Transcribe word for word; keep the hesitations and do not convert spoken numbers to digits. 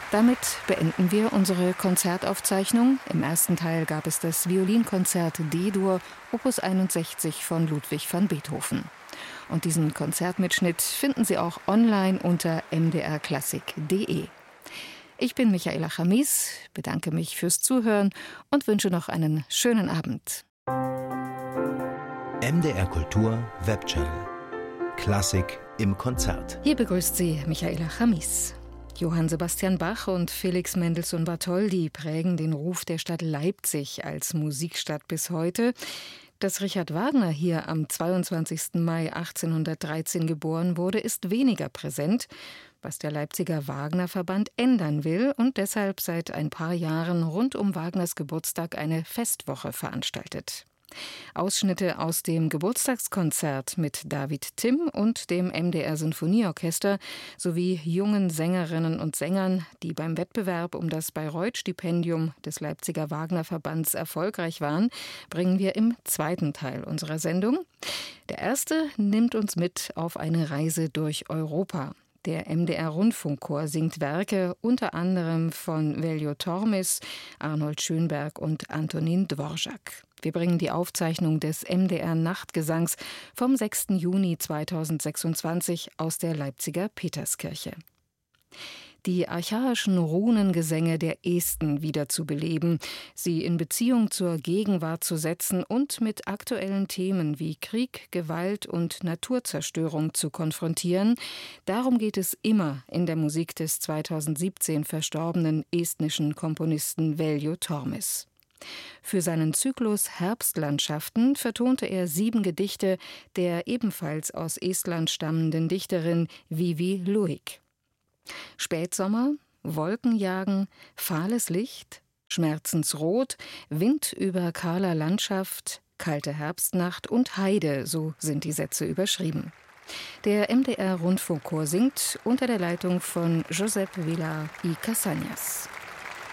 Damit beenden wir unsere Konzertaufzeichnung. Im ersten Teil gab es das Violinkonzert D-Dur, Opus einundsechzig von Ludwig van Beethoven. Und diesen Konzertmitschnitt finden Sie auch online unter m d r klassik punkt d e. Ich bin Michaela Chamis, bedanke mich fürs Zuhören und wünsche noch einen schönen Abend. M D R Kultur Webchannel. Klassik im Konzert. Hier begrüßt Sie Michaela Chamis. Johann Sebastian Bach und Felix Mendelssohn Bartholdy prägen den Ruf der Stadt Leipzig als Musikstadt bis heute. Dass Richard Wagner hier am zweiundzwanzigsten Mai achtzehnhundertdreizehn geboren wurde, ist weniger präsent, was der Leipziger Wagner-Verband ändern will und deshalb seit ein paar Jahren rund um Wagners Geburtstag eine Festwoche veranstaltet. Ausschnitte aus dem Geburtstagskonzert mit David Timm und dem M D R Sinfonieorchester sowie jungen Sängerinnen und Sängern, die beim Wettbewerb um das Bayreuth-Stipendium des Leipziger Wagner-Verbands erfolgreich waren, bringen wir im zweiten Teil unserer Sendung. Der erste nimmt uns mit auf eine Reise durch Europa. Der M D R-Rundfunkchor singt Werke unter anderem von Veljo Tormis, Arnold Schönberg und Antonin Dvorak. Wir bringen die Aufzeichnung des M D R-Nachtgesangs vom sechsten Juni zweitausendsechsundzwanzig aus der Leipziger Peterskirche. Die archaischen Runengesänge der Esten wiederzubeleben, sie in Beziehung zur Gegenwart zu setzen und mit aktuellen Themen wie Krieg, Gewalt und Naturzerstörung zu konfrontieren. Darum geht es immer in der Musik des zweitausendsiebzehn verstorbenen estnischen Komponisten Veljo Tormis. Für seinen Zyklus Herbstlandschaften vertonte er sieben Gedichte der ebenfalls aus Estland stammenden Dichterin Vivi Luik. Spätsommer, Wolkenjagen, fahles Licht, Schmerzensrot, Wind über kahler Landschaft, kalte Herbstnacht und Heide, so sind die Sätze überschrieben. Der M D R-Rundfunkchor singt unter der Leitung von Josep Villar y Casañas.